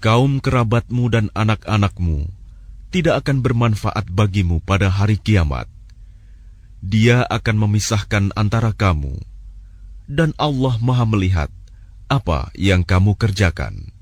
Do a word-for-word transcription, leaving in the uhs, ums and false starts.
kaum kerabatmu dan anak-anakmu tidak akan bermanfaat bagimu pada hari kiamat. Dia akan memisahkan antara kamu, dan Allah Maha melihat apa yang kamu kerjakan.